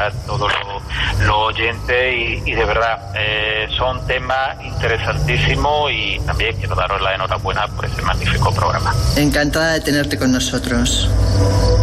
a todos los oyentes y de verdad son temas interesantísimos y también quiero daros la enhorabuena por ese magnífico programa. Encantada de tenerte con nosotros.